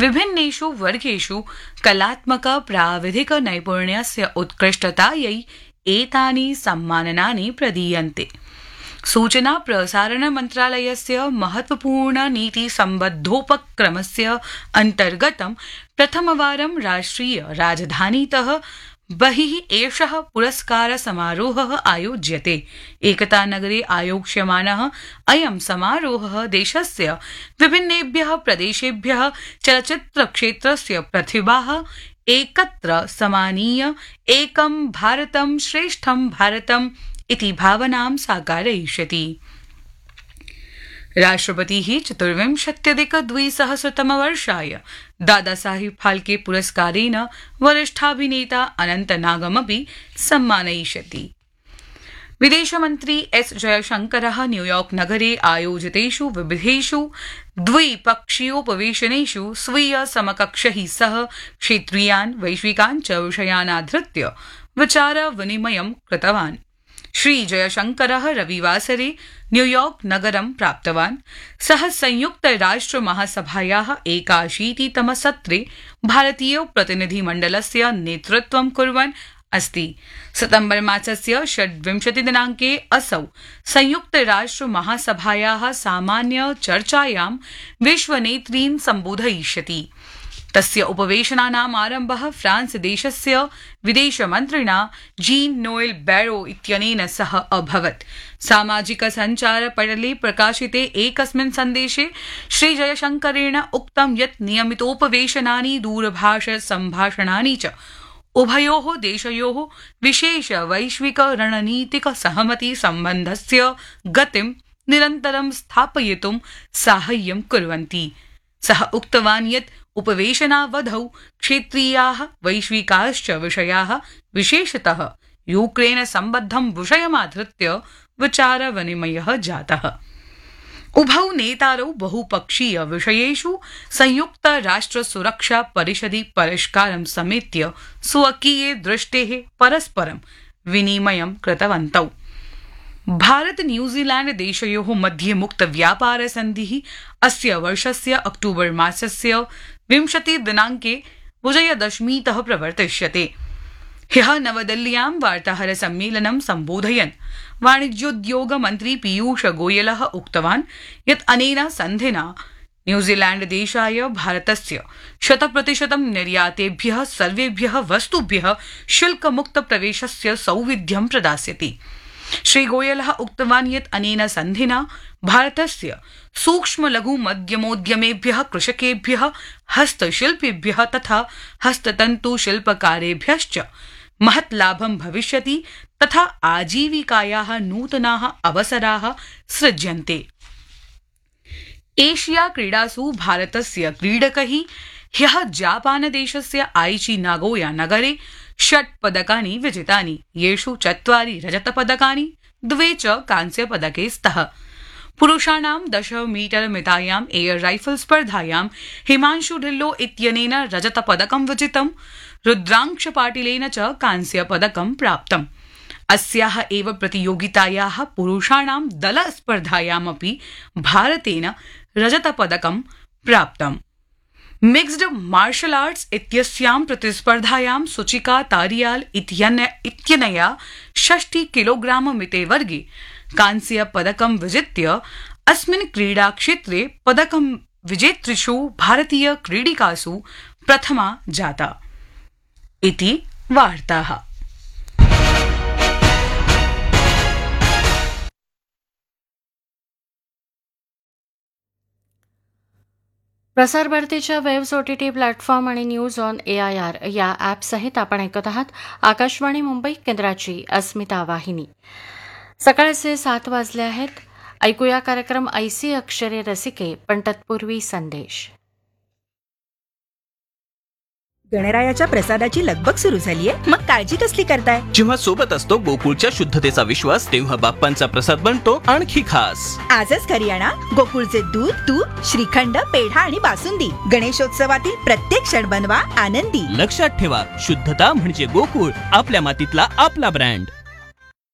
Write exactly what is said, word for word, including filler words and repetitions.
विभिन्नेषु वर्गेषु कलात्मक प्राविधिक नैपुण्यस्य उत्कृष्टतायै एतानि सम्माननानि प्रदीयन्ते। सूचना प्रसारण मन्त्रालयस्य महत्वपूर्ण नीति सम्बद्धोपक्रमस्य अन्तर्गतं प्रथमवारं राष्ट्रिय राजधानीतः बहिः एषः पुरस्कार समारोहः आयोज्यते। एकता नगरे आयोक्ष्यमानः अयं समारोहः देशस्य विभिन्नेभ्यः प्रदेशेभ्यः चलच्चित्रक्षेत्रस्य प्रतिभाः एकत्र समानीय एकं भारतं श्रेष्ठं भारतम् इति भावनां साकारयिष्यति। राष्ट्रपतिः चतुर्विंशत्यधिकद्विसहस्रतमवर्षाय दादासाहेब फाल्के पुरस्कारेण वरिष्ठाभिनेता अनन्तनागमपि सम्मानयिष्यति। विदेशमन्त्री एस जयशंकरः न्यूयॉर्क नगरे आयोजितेषु विविधेषु द्विपक्षीयोपवेशनेषु स्वीय समकक्षैः सह क्षेत्रीयान् वैश्विकान् च विषयान् आधृत्य विचार विनिमयं कृतवान्। श्री जयशंकरः रविवासरे न्यूयॉर्क नगरं प्राप्तवान्। सः संयुक्त राष्ट्र महासभायाः एकाशीतितम सत्रे भारतीय प्रतिनिधिमण्डलस्य नेतृत्वं कुर्वन् अस्ति। सितम्बर मासस्य षड्विंशति दिनाङ्के असौ संयुक्त राष्ट्र महासभायाः सामान्य चर्चायां विश्वनेतॄन् सम्बोधयिष्यति। तस्य उपवेशनानाम् आरम्भः फ्रांस देशस्य विदेशमन्त्रिणा जीन नोएल बैरो इत्यनेन सह अभवत्। सामाजिक सञ्चार पटले प्रकाशिते एकस्मिन् सन्देशे श्री जयशंकरेण उक्तं यत् नियमितोपवेशनानि दूरभाष सम्भाषणानि च उभयोः देशयोः विशेष वैश्विक रणनीतिक सहमति सम्बन्धस्य गतिं निरन्तरं स्थापयितुं साहाय्यं कुर्वन्ति। सः उक्तवान् यत् उपवेशनावधौ क्षेत्रीयाः वैश्विकाश्च विषयाः विशेषतः यूक्रेन सम्बद्धं विषयमाधृत्य विचार विनिमयः जातः। उभौ नेतारौ बहुपक्षीय विषयेषु संयुक्त राष्ट्र सुरक्षा परिषदि परिष्कारं समेत्य स्वकीये दृष्टेः परस्परं विनिमयं कृतवन्तौ। भारत न्यूजीलैंड देशयोः मध्ये मुक्त व्यापार संधिः अस्य वर्षस्य अक्टोबर मासस्य विंशति दिनाङ्के विजयदशमीतः प्रवर्तिष्यते। ह्यः नवदिल्ल्यां वार्ताहर सम्मेलनं सम्बोधयन् वाणिज्योद्योग मन्त्री पीयूष गोयलः उक्तवान् यत् अनेन सन्धिना न्यूजीलैंड देशाय भारतस्य शतप्रतिशतं निर्यातेभ्यः सर्वेभ्यः वस्तुभ्यः शुल्कमुक्त प्रवेशस्य सौविध्यं प्रदास्यति। श्री गोयलः उक्तवान् यत् अनेन सन्धिना भारतस्य सूक्ष्म लघु मध्यमोद्यमेभ्यः कृषकेभ्यः हस्तशिल्पिभ्यः तथा हस्ततन्तु शिल्पकारेभ्यश्च महत् लाभं भविष्यति तथा आजीविकायाः नूतनाः अवसराः सृज्यन्ते। एशिया क्रीडासु भारतस्य क्रीडकैः ह्यः जापानदेशस्य आइची नागोया नगरे षट् पदकानि विजितानि, येषु चत्वारि रजतपदकानि द्वे च कांस्यपदके स्तः। पुरुषाणां दश मीटर मितायाम् एयर राइफल स्पर्धायां हिमांशु ढिल्लो इत्यनेन रजतपदकं विजितं, रुद्रांश पाटिलेन च कांस्यपदकं प्राप्तम्। अस्याः एव प्रतियोगितायाः पुरुषाणां दलस्पर्धायामपि भारतेन रजतपदकं प्राप्तम्। मिक्स्ड मार्शल आर्ट्स इत्यस्यां प्रतिस्पर्धायां सुचिका तारियाल इत्यनया षष्टि किलोग्राम मिते वर्गे कांस्य पदकं विजित्य अस्मिन् क्रीडाक्षेत्रे पदकं विजेतृषु भारतीय क्रीडिकासु प्रथमा जाता इति वार्ताः। प्रसार भारतीच्या वेव्स ओटीटी प्लॅटफॉर्म आणि news on A I R या ॲपसहित आपण ऐकत आहात आकाशवाणी मुंबई केंद्राची अस्मिता वाहिनी। सकाळचे सात वाजले आहेत। ऐकूया कार्यक्रम ऐसी अक्षरे रसिके, पण तत्पूर्वी संदेश। गणरायाच्या प्रसादाची लगबग सुरू झालीये, मग काळजी कसली करताय? जेव्हा सोबत असतो गोकुळच्या शुद्धतेचा विश्वास, तेव्हा बाप्पांचा प्रसाद बनतो आणखी खास। आजच घरी आणा गोकुळचे दूध, तूप, श्रीखंड, पेढा आणि बासुंदी। गणेशोत्सवातील प्रत्येक क्षण बनवा आनंदी। लक्षात ठेवा, शुद्धता म्हणजे गोकुळ, आपल्या मातीतला आपला ब्रँड।